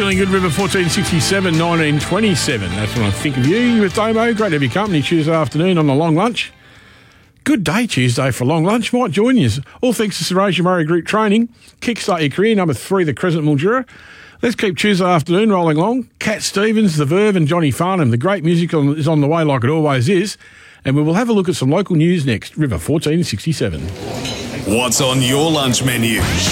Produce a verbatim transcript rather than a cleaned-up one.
feeling good, River fourteen sixty-seven, nineteen twenty-seven. That's when I think of you with Damo. Great to have your company Tuesday afternoon on the long lunch. Good day Tuesday for long lunch. Might join you. All thanks to Serasia Murray Group Training. Kickstart your career. Number three, the Crescent Mildura. Let's keep Tuesday afternoon rolling along. Cat Stevens, The Verve and Johnny Farnham. The great music is on the way like it always is. And we will have a look at some local news next. River fourteen sixty-seven. What's on your lunch menu?